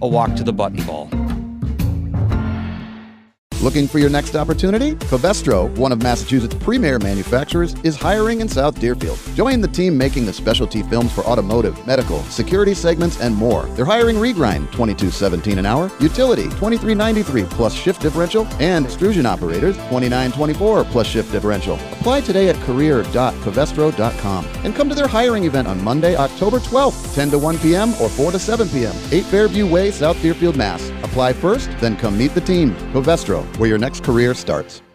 a walk to the button ball. Looking for your next opportunity? Covestro, one of Massachusetts' premier manufacturers, is hiring in South Deerfield. Join the team making the specialty films for automotive, medical, security segments, and more. They're hiring regrind, $22.17 an hour, utility, $23.93 plus shift differential, and extrusion operators, $29.24 plus shift differential. Apply today at career.covestro.com and come to their hiring event on Monday, October 12th, 10 to 1 p.m. or 4 to 7 p.m., 8 Fairview Way, South Deerfield, Mass. Apply first, then come meet the team. Covestro, where your next career starts.